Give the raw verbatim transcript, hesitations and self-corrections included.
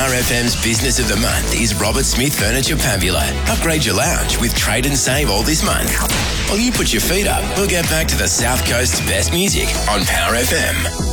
Power F M's Business of the Month is Robert Smith Furniture Pavula. Upgrade your lounge with trade and save all this month. While you put your feet up, we'll get back to the South Coast's best music on Power F M.